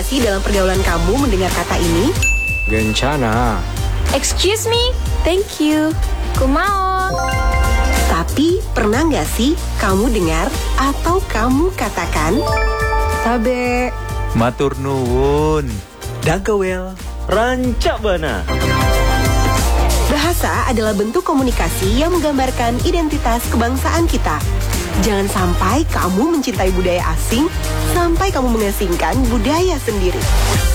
nggak sih dalam pergaulan kamu mendengar kata ini? Gencana. Excuse me, thank you. Kumaon. Tapi pernah nggak sih kamu dengar atau kamu katakan? Sabe. Matur nuwun. Dagawel. Rancak bana. Bahasa adalah bentuk komunikasi yang menggambarkan identitas kebangsaan kita. Jangan sampai kamu mencintai budaya asing, sampai kamu mengasingkan budaya sendiri.